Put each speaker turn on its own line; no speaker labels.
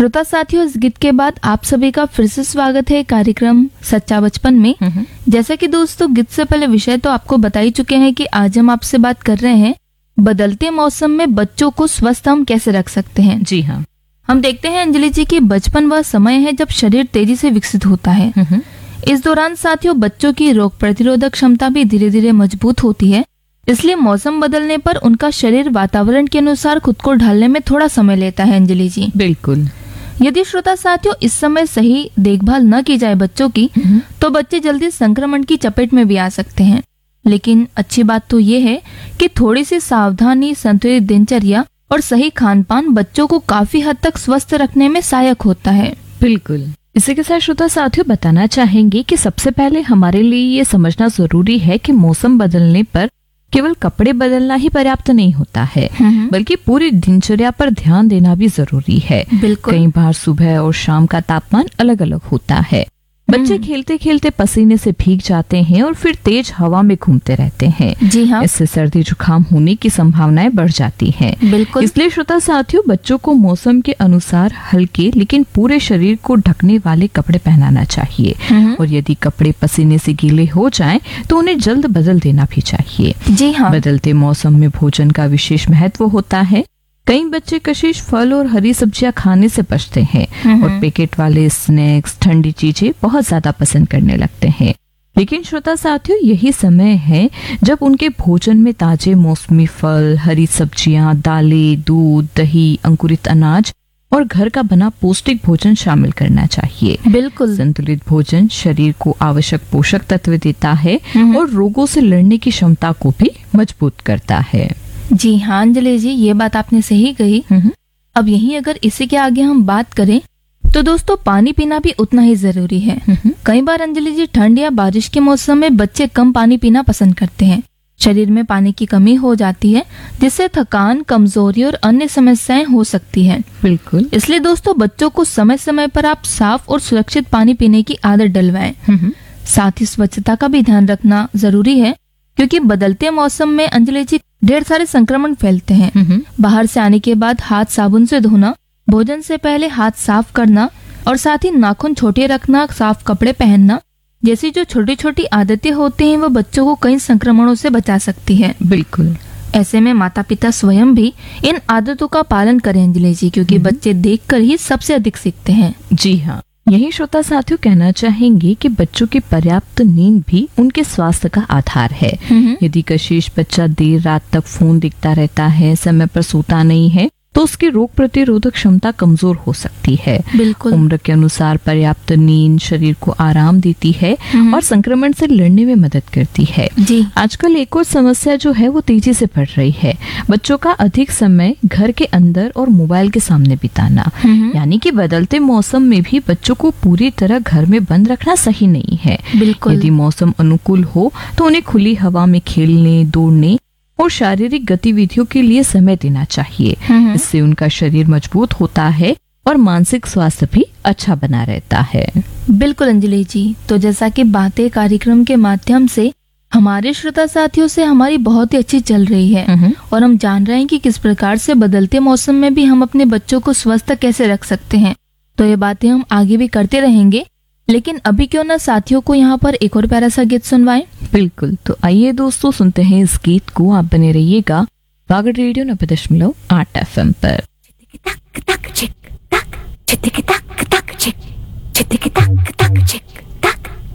श्रोता साथियों, इस गीत के बाद आप सभी का फिर से स्वागत है कार्यक्रम सच्चा बचपन में। जैसा कि दोस्तों, गीत से पहले विषय तो आपको बता ही चुके हैं कि आज हम आपसे बात कर रहे हैं बदलते मौसम में बच्चों को स्वस्थ हम कैसे रख सकते हैं।
जी हाँ,
हम देखते हैं अंजलि जी कि बचपन वह समय है जब शरीर तेजी से विकसित होता है। इस दौरान साथियों बच्चों की रोग प्रतिरोधक क्षमता भी धीरे धीरे मजबूत होती है। इसलिए मौसम बदलने पर उनका शरीर वातावरण के अनुसार खुद को ढालने में थोड़ा समय लेता है। अंजलि जी,
बिल्कुल।
यदि श्रोता साथियों इस समय सही देखभाल न की जाए बच्चों की, तो बच्चे जल्दी संक्रमण की चपेट में भी आ सकते हैं। लेकिन अच्छी बात तो ये है कि थोड़ी सी सावधानी, संतुलित दिनचर्या और सही खान पान बच्चों को काफी हद तक स्वस्थ रखने में सहायक होता है।
बिल्कुल। इसी के साथ श्रोता साथियों बताना चाहेंगे कि सबसे पहले हमारे लिए ये समझना जरूरी है कि मौसम बदलने पर केवल कपड़े बदलना ही पर्याप्त नहीं होता है, बल्कि पूरी दिनचर्या पर ध्यान देना भी जरूरी है।
बिल्कुल।
कई बार सुबह और शाम का तापमान अलग अलग होता है। बच्चे खेलते खेलते पसीने से भीग जाते हैं और फिर तेज हवा में घूमते रहते हैं।
जी हाँ,
इससे सर्दी जुकाम होने की संभावनाएं बढ़ जाती हैं।
बिल्कुल।
इसलिए श्रोता साथियों बच्चों को मौसम के अनुसार हल्के लेकिन पूरे शरीर को ढकने वाले कपड़े पहनाना चाहिए। और यदि कपड़े पसीने से गीले हो जाएं तो उन्हें जल्द बदल देना भी चाहिए।
जी हाँ,
बदलते मौसम में भोजन का विशेष महत्व होता है। कई बच्चे कशिश फल और हरी सब्जियां खाने से बचते हैं और पैकेट वाले स्नैक्स, ठंडी चीजें बहुत ज्यादा पसंद करने लगते हैं। लेकिन श्रोता साथियों यही समय है जब उनके भोजन में ताजे मौसमी फल, हरी सब्जियां, दालें, दूध, दही, अंकुरित अनाज और घर का बना पौष्टिक भोजन शामिल करना चाहिए।
बिल्कुल।
संतुलित भोजन शरीर को आवश्यक पोषक तत्व देता है और रोगों से लड़ने की क्षमता को भी मजबूत करता है।
जी हाँ अंजलि जी, ये बात आपने सही कही। अब यही अगर इसी के आगे हम बात करें तो दोस्तों पानी पीना भी उतना ही जरूरी है। कई बार अंजलि जी ठंड या बारिश के मौसम में बच्चे कम पानी पीना पसंद करते हैं। शरीर में पानी की कमी हो जाती है जिससे थकान, कमजोरी और अन्य समस्याएं हो सकती हैं।
बिल्कुल।
इसलिए दोस्तों बच्चों को समय समय पर आप साफ और सुरक्षित पानी पीने की आदत डलवाएं। साथ ही स्वच्छता का भी ध्यान रखना जरूरी है, क्योंकि बदलते मौसम में अंजलि जी ढेर सारे संक्रमण फैलते हैं। बाहर से आने के बाद हाथ साबुन से धोना, भोजन से पहले हाथ साफ करना और साथ ही नाखून छोटे रखना, साफ कपड़े पहनना जैसी जो छोटी छोटी आदतें होती हैं वो बच्चों को कई संक्रमणों से बचा सकती है।
बिल्कुल।
ऐसे में माता पिता स्वयं भी इन आदतों का पालन करें अंजलि जी, क्योंकि बच्चे देखकर ही सबसे अधिक सीखते हैं।
जी हाँ, यही श्रोता साथियों कहना चाहेंगे कि बच्चों की पर्याप्त नींद भी उनके स्वास्थ्य का आधार है। यदि कशिश बच्चा देर रात तक फोन देखता रहता है, समय पर सोता नहीं है, तो उसकी रोग प्रतिरोधक क्षमता कमजोर हो सकती है।
बिल्कुल।
उम्र के अनुसार पर्याप्त नींद शरीर को आराम देती है और संक्रमण से लड़ने में मदद करती है।
जी।
आजकल एक और समस्या जो है वो तेजी से बढ़ रही है, बच्चों का अधिक समय घर के अंदर और मोबाइल के सामने बिताना। यानी कि बदलते मौसम में भी बच्चों को पूरी तरह घर में बंद रखना सही नहीं है।
बिल्कुल।
यदि मौसम अनुकूल हो तो उन्हें खुली हवा में खेलने, दौड़ने और शारीरिक गतिविधियों के लिए समय देना चाहिए। इससे उनका शरीर मजबूत होता है और मानसिक स्वास्थ्य भी अच्छा बना रहता है।
बिल्कुल अंजलि जी, तो जैसा कि बातें कार्यक्रम के माध्यम से हमारे श्रोता साथियों से हमारी बहुत ही अच्छी चल रही है और हम जान रहे हैं कि किस प्रकार से बदलते मौसम में भी हम अपने बच्चों को स्वस्थ कैसे रख सकते हैं। तो ये बातें हम आगे भी करते रहेंगे, लेकिन अभी क्यों ना साथियों को यहाँ पर एक और प्यारा सा गीत सुनवाएं।
बिल्कुल, तो आइए दोस्तों सुनते हैं इस गीत को। आप बने रहिएगा बागड़ रेडियो 90.8 FM पर।